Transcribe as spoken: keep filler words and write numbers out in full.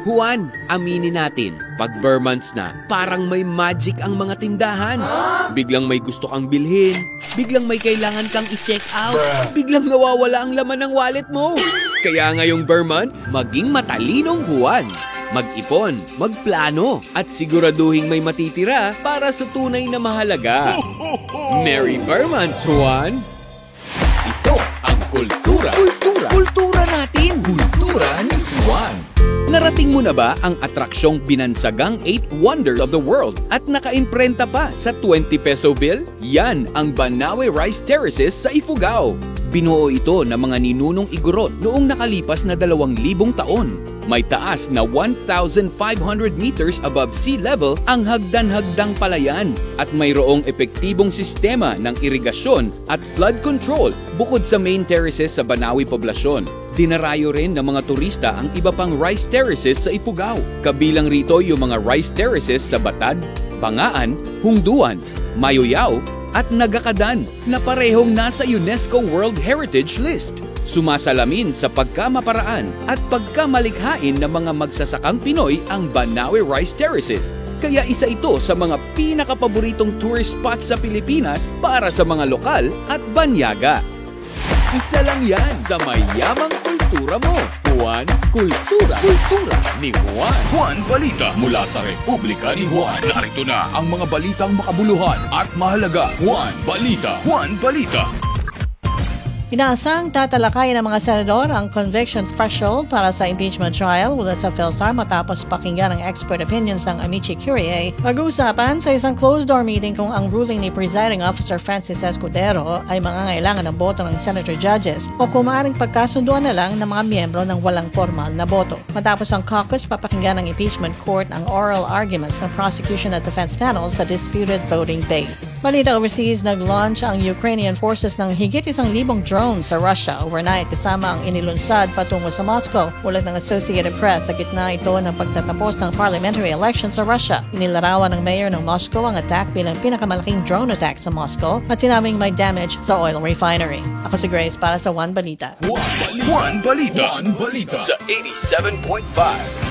Juan, aminin natin, pag bare months na, parang may magic ang mga tindahan. Biglang may gusto kang bilhin, biglang may kailangan kang i-check out, biglang nawawala ang laman ng wallet mo. Kaya ngayong bare months, maging matalinong Juan. Mag-ipon, magplano, at siguraduhin may matitira para sa tunay na mahalaga. Merry bare months, Juan! Ito ang kultura. Kultura. Kultura natin. Kultura ni Juan. Narating mo na ba ang atraksyong binansagang eight Wonders of the World at nakaimprenta pa sa twenty peso bill? Yan ang Banawe Rice Terraces sa Ifugao. Binuo ito ng mga ninunong Igorot noong nakalipas na dalawang libong taon. May taas na one thousand five hundred meters above sea level ang hagdan-hagdang palayan at mayroong epektibong sistema ng irigasyon at flood control bukod sa main terraces sa Banawe poblasyon. Dinarayo rin ng mga turista ang iba pang rice terraces sa Ifugao. Kabilang rito yung mga rice terraces sa Batad, Bangaan, Hungduan, Mayoyao at Nagakadan na parehong nasa UNESCO World Heritage List. Sumasalamin sa pagkamaparaan at pagkamalikhain ng mga magsasakang Pinoy ang Banawe Rice Terraces. Kaya isa ito sa mga pinakapaboritong tourist spots sa Pilipinas para sa mga lokal at banyaga. Isa lang yan sa mayamang kultura mo. Juan Kultura. Kultura ni Juan. Juan Balita mula sa Republika ni Juan. Narito na ang mga balitang makabuluhan at mahalaga. Juan Balita. Juan Balita. Inaasang tatalakayin ng mga senador ang conviction threshold para sa impeachment trial mula sa PhilStar matapos pakinggan ang expert opinions ng Amici Curiae. Pag-uusapan sa isang closed-door meeting kung ang ruling ni Presiding Officer Francis Escudero ay mangangailangan ng boto ng senator judges o kung maaaring pagkasunduan na lang ng mga miyembro ng walang formal na boto. Matapos ang caucus, papakinggan ng impeachment court ang oral arguments ng prosecution at defense panel sa disputed voting date. Balita overseas, nag-launch ang Ukrainian forces ng higit isang libong drones sa Russia overnight kasama ang inilunsad patungo sa Moscow. Ulat ng Associated Press, sa gitna ito ng pagtatapos ng parliamentary election sa Russia. Inilarawan ng mayor ng Moscow ang attack bilang pinakamalaking drone attack sa Moscow at sinabing may damage sa oil refinery. Ako si Grace para sa One Balita. Juan Balita. Juan Balita. Juan Balita. Sa eighty-seven point five